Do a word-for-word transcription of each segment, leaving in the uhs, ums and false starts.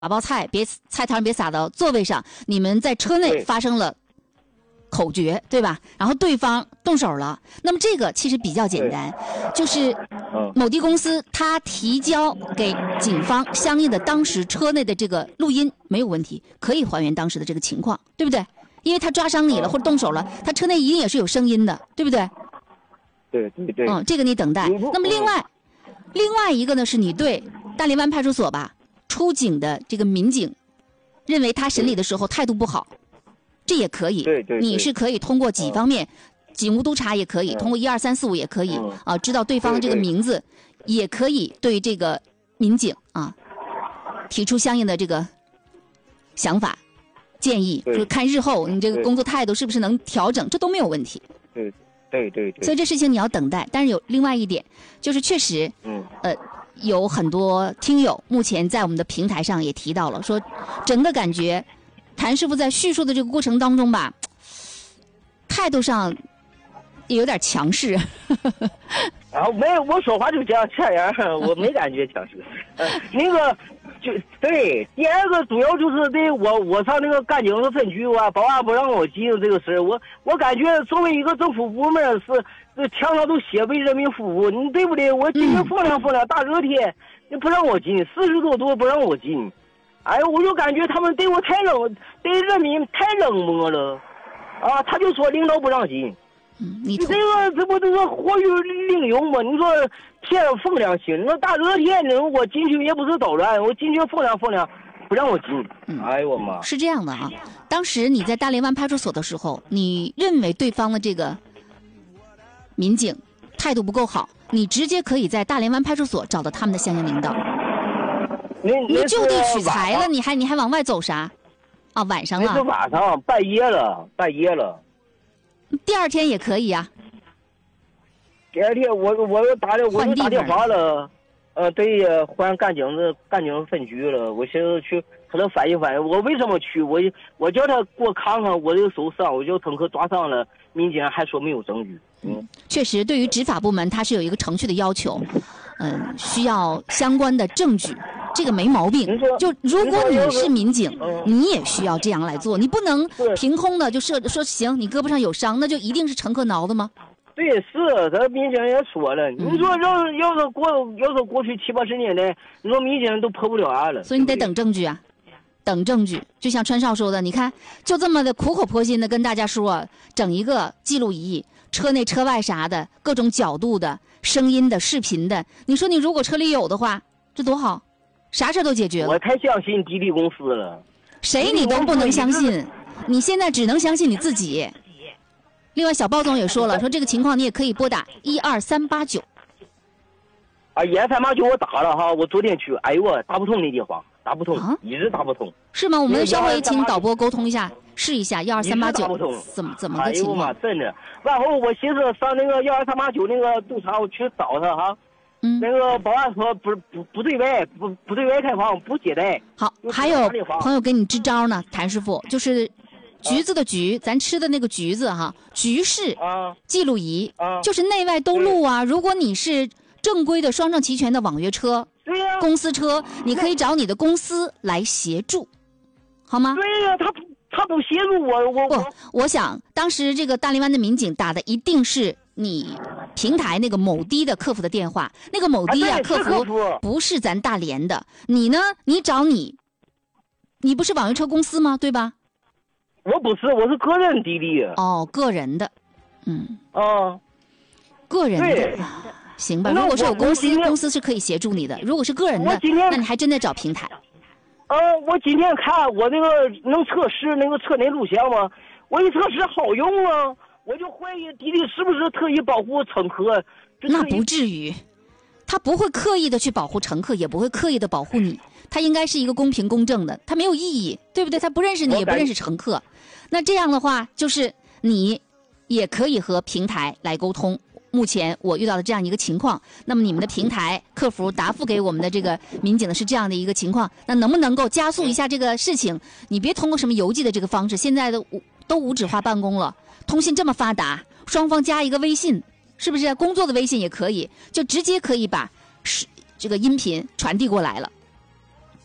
打包菜别菜汤别洒到座位上，你们在车内发生了口角，对吧？然后对方动手了，那么这个其实比较简单，就是某地公司他提交给警方相应的当时车内的这个录音没有问题，可以还原当时的这个情况，对不对？因为他抓伤你了或者动手了，他车内一定也是有声音的，对不对？ 对对对。 嗯，这个你等待。那么另外，另外一个呢，是你对大连湾派出所吧出警的这个民警，认为他审理的时候态度不好，这也可以。 对对。 你是可以通过几方面，警务督察也可以，通过一二三四五也可以啊，知道对方的这个名字，也可以对这个民警啊提出相应的这个想法。建议就是看日后你这个工作态度是不是能调整，这都没有问题。 对对对对。 所以这事情你要等待，但是有另外一点，就是确实，嗯，呃，有很多听友目前在我们的平台上也提到了，说整个感觉，谭师傅在叙述的这个过程当中吧，态度上也有点强势。 然后没有，我说话就这样这样，我没感觉强势。呃，那个。就对，第二个主要就是对我我上那个干警的分局啊，保安不让我进这个事儿，我我感觉作为一个政府部门是，这墙上都写为人民服务，你对不对？我进去风凉风凉，大热天你不让我进，四十多度不让我进，哎，我就感觉他们对我太冷，对人民太冷漠了，啊，他就说领导不让进。 嗯，你这个这不这个活于另用吗？你说天风凉行，那大热天的我进去也不是捣乱，我进去风凉风凉，不让我进。嗯，哎呦我妈！ 是这样的啊，当时你在大连湾派出所的时候，你认为对方的这个民警态度不够好，你直接可以在大连湾派出所找到他们的相应领导。 你你就地取材了，你还你还往外走啥？啊，晚上了。 那是晚上，半夜了，半夜了。 第二天也可以啊。 第二天我我又打的我又打电话了，呃，对，换干警的干警分局了。我现在去和他反映反映，我为什么去？我我叫他给我看看我这个受伤，我叫乘客抓伤了，民警还说没有证据。嗯， 确实，对于执法部门，它是有一个程序的要求，嗯，需要相关的证据。这个没毛病，就如果你是民警，你也需要这样来做，你不能凭空的就设说行，你胳膊上有伤，那就一定是乘客挠的吗？ 对，是，他民警也说了，你说要要是过要是过去七八十年代，你说民警都破不了案了。 所以你得等证据啊，等证据。就像川少说的，你看，就这么的苦口婆心的跟大家说，整一个记录仪，车内车外啥的，各种角度的、声音的、视频的，你说你如果车里有的话，这多好。啥事都解决了。 我太相信滴滴公司了， 谁你都不能相信，你现在只能相信你自己。另外，小包总也说了，说这个情况你也可以拨打一二三八九。 啊，一二三八九我打了哈，我昨天去，哎呦我打不通那电话，打不通，啊、一直打不通。 是吗？我们稍微请导播沟通一下，试一下一二三八九怎么怎么个情况？ 哎呦妈，真的。然后我寻思上那个一二三八九那个督察，我去找他哈。嗯，那个保安说不不不对外不不对外开放不接待。 好，还有朋友给你支招呢，谭师傅，就是橘子的橘，咱吃的那个橘子哈，橘式记录仪，啊、就是内外都录啊。如果你是正规的双证齐全的网约车， 对呀、啊， 公司车，你可以找你的公司来协助，好吗？ 对呀、啊，他他不协助我，我不，我想当时这个大连湾的民警打的一定是你平台那个某滴的客服的电话，那个某滴啊， 啊客服不是咱大连的。你呢？你找你，你不是网约车公司吗？对吧？ 我不是，我是个人滴滴。 哦，个人的，嗯， 哦， 个人的，行吧。如果是有公司，公司是可以协助你的；如果是个人的，那你还真得找平台。 呃，我今天看我那个能测试那个车内录像吗？我一测试好用啊。我就怀疑滴滴是不是特意保护乘客？ 那不至于，他不会刻意的去保护乘客，也不会刻意的保护你，他应该是一个公平公正的，他没有意义，对不对？他不认识你，也不认识乘客。那这样的话，就是你也可以和平台来沟通。目前我遇到的这样一个情况，那么你们的平台客服答复给我们的这个民警的是这样的一个情况，那能不能够加速一下这个事情？你别通过什么邮寄的这个方式，现在的都无纸化办公了。通信这么发达，双方加一个微信，是不是？工作的微信也可以，就直接可以把是这个音频传递过来了。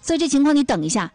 所以这情况你等一下，